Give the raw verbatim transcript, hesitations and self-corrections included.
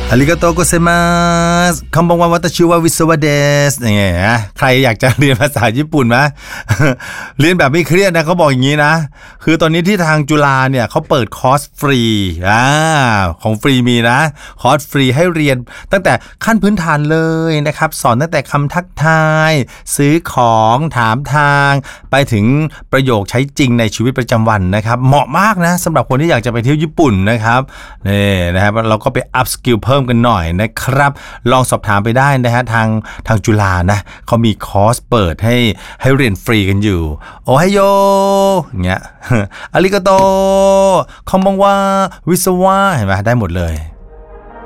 อาริกาโตโกเซมัสคำบอกว่าวัตชิวะวิศวะเดสอย่างเงี้ยนะใครอยากจะเรียนภาษาญี่ปุ่นไหม เรียนแบบไม่เครียดนะเขาบอกอย่างนี้นะคือตอนนี้ที่ทางจุฬาเนี่ยเขาเปิดคอร์สฟรีอ่าของฟรีมีนะคอร์สฟรีให้เรียนตั้งแต่ขั้นพื้นฐานเลยนะครับสอนตั้งแต่คำทักทายซื้อของถามทางไปถึงประโยคใช้จริงในชีวิตประจำวันนะครับเหมาะมากนะสำหรับคนที่อยากจะไปเที่ยวญี่ปุ่นนะครับนี่นะครับเราก็ไปอัพสกิลเพิ่มกันหน่อยนะครับลองสอบถามไปได้นะฮะทางทางจุฬานะเขามีคอร์สเปิดให้ให้เรียนฟรีกันอยู่โอไฮโยอย่างเงี้ยอาริกาโตคอมบังวาวิศวะเห็นไหมได้หมดเลย